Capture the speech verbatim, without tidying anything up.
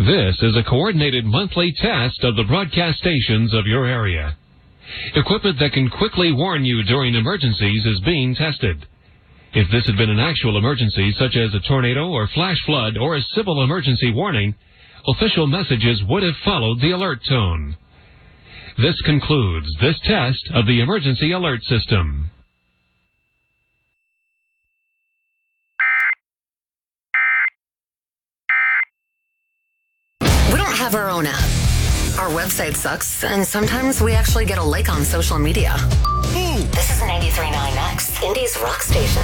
This is a coordinated monthly test of the broadcast stations of your area. Equipment that can quickly warn you during emergencies is being tested. If this had been an actual emergency, such as a tornado or flash flood or a civil emergency warning, official messages would have followed the alert tone. This concludes this test of the emergency alert system. We don't have our own app. Our website sucks, and sometimes we actually get a like on social media. This is ninety-three point nine X, Indy's rock station.